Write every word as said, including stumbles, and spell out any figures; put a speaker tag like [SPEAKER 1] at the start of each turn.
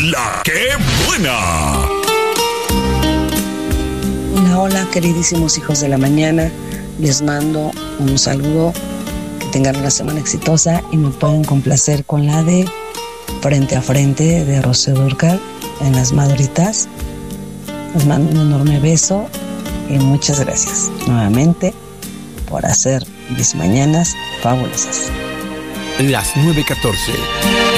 [SPEAKER 1] La ¡Qué buena!
[SPEAKER 2] Hola, hola, queridísimos hijos de la mañana. Les mando un saludo. Que tengan una semana exitosa y me pueden complacer con la de Frente a Frente de Rocío Dúrcal en Las Madritas. Les mando un enorme beso y muchas gracias nuevamente por hacer mis mañanas fabulosas.
[SPEAKER 3] Las nueve catorce.